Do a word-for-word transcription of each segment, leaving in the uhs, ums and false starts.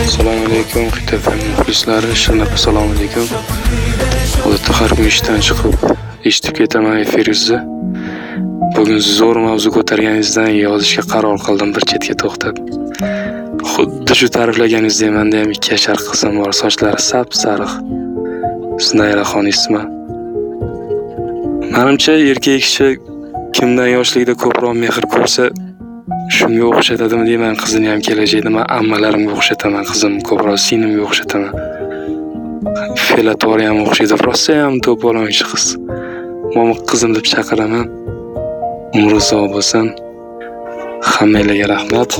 Assalomu alaykum, Xit F M muxlislari, Shirnaq assalomu alaykum. Odatda har kun ishdan chiqib, eshitib ketaman efiringizni. Bugun zo'r mavzu ko'targaningizdan yozishga qaror qildim bir chetga to'xtab. Xuddi shu ta'riflaganingizdek menda ham ikki yashar qizim bor, sochlari sap-sariq. Snayraxon ismi. Menimcha erkak kishi kimdan yoshligida ko'proq mehr ko'rsa, shunga o'xshatadimi deyman, qizini ham kelajakda men ammalarimga o'xshataman, qizim ko'proq sinimga o'xshataman. Fe'l-atvori ham o'xshaydi, rosa ham to'polonchi qiz. Mo'min qizim deb chaqiraman. Umri uzoq bo'lsin. Hammalarga rahmat.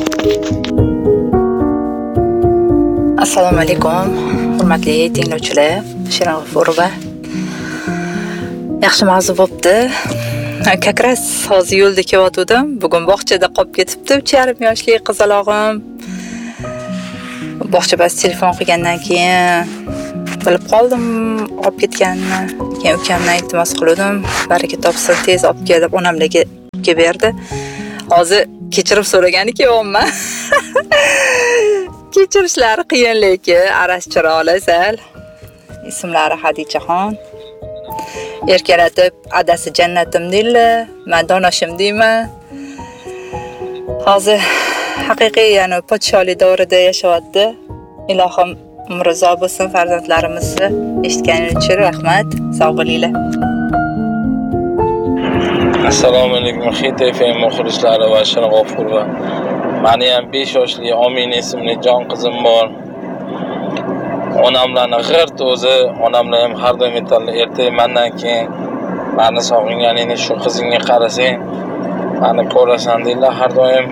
Assalomu alaykum, hurmatli tinglovchilar, Shirin G'ofurova. Yaxshi mavzu bo'pti. Kakras hozir yo'lda kelayotgandim. Bugun bog'chada qolib ketibdi uch yarim yoshli qizalog'im. Bog'chada telefon qilgandan keyin bilib qoldim olib ketganini. Keyin ukamdan iltimos qildim, baraka topsin tez olib kel deb onamlarga berdi. Hozir kechirim so'raganiga yo'qman. Kechirishlari qiyin lekin aras chiroqli sal. Ismlari Hadichaxon. Erkalatib adasi jannatim deydilar, men donashim deyman. Hozir haqiqiy ya'ni podshohlik davrida yashayapti. Ilohim umri uzoq bo'lsin farzandlarimizni. Eshitganingiz uchun rahmat. Sog' bo'linglar. Assalomu alaykum, Xit F M muxlislari va Shirin G'ofurova. Meni ham besh yoshli Omin ismli jon qizim bor. Onamlarni g'irt o'zi, onamlar ham har doim aytadilar, ertaga mendan keyin meni sog'inganingni shu qizingga qarasang, meni ko'rasan deydilar har doim.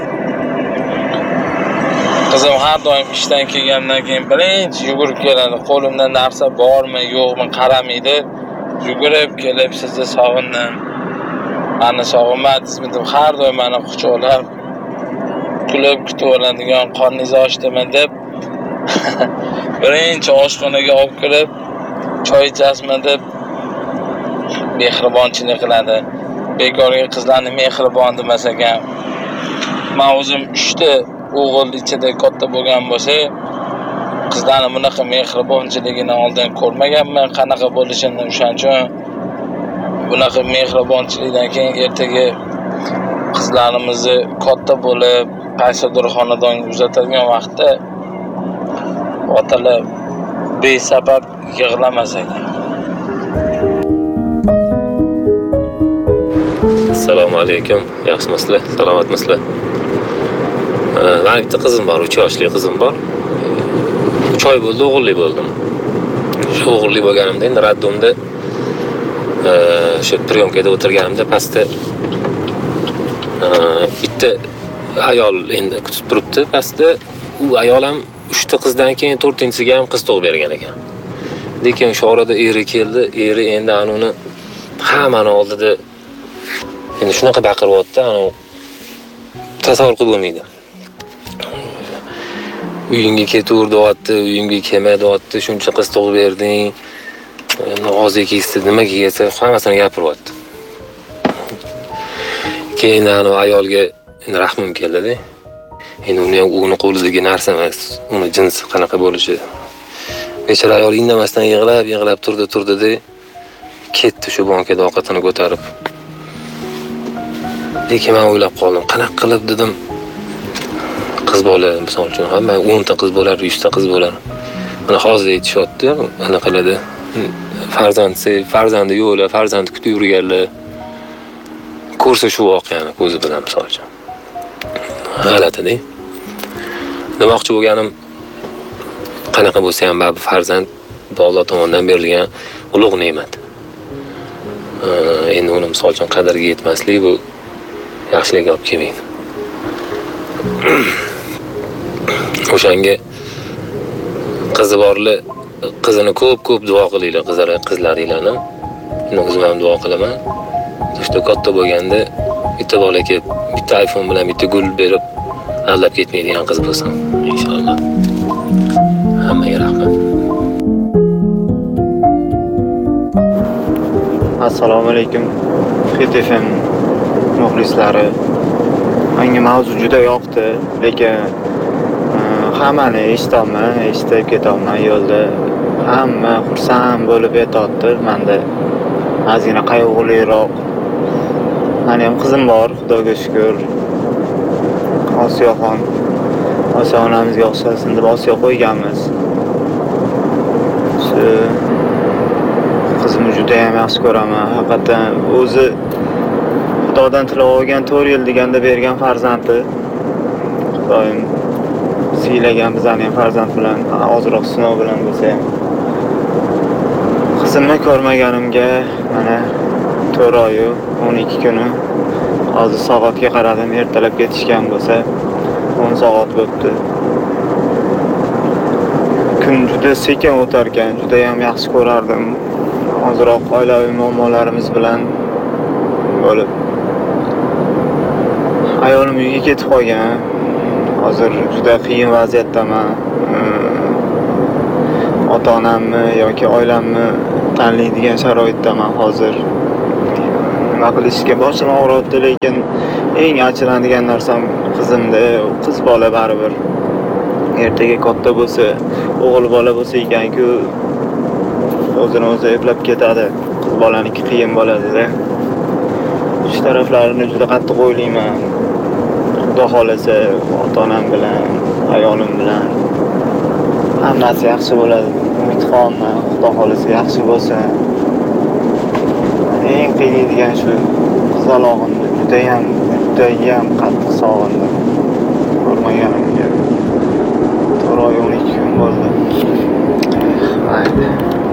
Qizim har doim ishdan kelgandan keyin birinchi yugurib keladi, qo'limda narsa bormi, yo'qmi qaramaydi. Yugurib kelib, sizni sog'indim. Meni sog'inmadingizmi deb har doim meni quchoqlab kulib kutib oladigan, qorningiz ochdimi deb birinchi oshxonaga olib kirib, choy ichasizmi deb mehribonchilik qiladi. Bekorga qizlarni mehribon demas ekan. Men o'zim uchta o'g'il ichida katta bo'lgan bo'lsa, qizlarni bunaqa mehribonchiligini oldin ko'rmaganman, qanaqa bo'lishini. O'shaning uchun bunaqa mehribonchilikdan keyin ertaga qizlarimizni katta bo'lib, qaysidir xonadonga uzatadigan vaqtda otalar besabab yig'lamas ekan. Assalomu alaykum. Yaxshimisizlar? Salomatmisizlar? Mening bitta qizim bor, uch yoshli qizim bor. uch oy bo'ldi o'g'illi bo'ldim. Shu o'g'illi bo'lganimda endi raddumda o'sha priyomkada o'tirganimda pastda bitta ayol endi kutib turibdi. Pastda u ayol ham uchta qizdan keyin to'rtinchisiga ham qiz tug'ib bergan ekan. Lekin o'sha orada eri keldi, eri endi anuni hammani oldida endi shunaqa baqiryapti, ani tasavvur qilib bo'lmaydi. Uyingga ketaver deyapti, uyingga kelma deyapti, shuncha qiz tug'ib berding. Endi og'ziga kelsa, nimaga kelsa, hammasini gapiryapti. Keyin ani ayolga endi rahmim keldi-da. Endi uni ham uni qo'lidagi narsa emas, uni jinsi qanaqa bo'lishi. Bechora ayol indamasdan yig'lab, yig'lab turdi, turdi-da, ketdi shu bankada ovqatini ko'tarib. Lekin men o'ylab qoldim, qanaqa qilib dedim. Qiz bola, misol uchun, hamma o'n ta qiz bo'lar, yuz ta qiz bo'lar. Mana hozir aytishyapti, ana qiladi. Farzandsi, farzandi yo'qlar, farzand kutib yurganlar. Ko'rsa shu voqeani ko'zi bilan misol uchun. G'alati-da. Demoqchi bo'lganim, qanaqa bo'lsa ham baribir farzand Alloh tomonidan berilgan ulug' ne'mat. Endi uni misol uchun qadriga yetmaslik bu yaxshilik olib kelmaydi. O'shanga qizi borlar, qizini ko'p-ko'p duo qilinglar, qizlar, qizlaringlarni. Men o'zim ham duo qilaman. Juda katta bo'lganda bitta bola kelib, bitta iPhone bilan bitta gul berib aldab ketmaydigan qiz bo'lsin, inshaalloh. Hammaga rahmat. Assalomu alaykum. Xit F M muxlislari. Menga mavzu juda yoqdi, lekin hammani eshitaman, eshitib ketaman yo'lda. Hamma xursand bo'lib aytayapti. Menda ozgina qayg'uliroq. Meni ham qizim bor, Xudoga shukr. Osiyoxon. Osiyo onamizga o'xshasin deb Osiyo qo'yganmiz. Shu qizimni juda ham yaxshi ko'raman. Haqiqatan o'zi Xudodan tilab olgan to'rt yil deganda bergan farzandi. Xudoyim siylagan bizani ham farzand bilan, ozroq sinov bilan bo'lsa ham. Qizimni ko'rmaganimga mana to'rt oy o'n ikki kuni. Hozir soatga qaradim, ertalab ketishgan bo'lsa o'n soat bo'ldi. Kun juda sekin o'tar ekan, juda ham yaxshi ko'rardim. Hozirroq oilaviy muammolarimiz bilan bo'lib ayolim uyga ketib qolgan. Hozir juda qiyin vaziyatdaman. Ota-onamni yoki oilamni tanlaydigan sharoitdaman hozir. Nima qilishga boshim og'riyapti, lekin eng achinadigan narsam qizimda, qiz bola baribir. Ertaga katta bo'lsa, o'g'il bola bo'lsa ekan-ku, o'zini o'zi eplab ketadi. Qiz bolaniki qiyin bo'ladi-da. Shu taraflarini juda qattiq o'ylayman. Xudo xolasa, ota-onam bilan, ayolim bilan hammasi yaxshi bo'ladi. Umid qilaman, Xudo xolasa yaxshi bo'lsa. Eng qiyinligi shu qizalog'imni juda ham, juda ham qattiq sog'indim. Ko'rmaganimga to'rt oy o'n ikki kun bo'ldi. Mayli.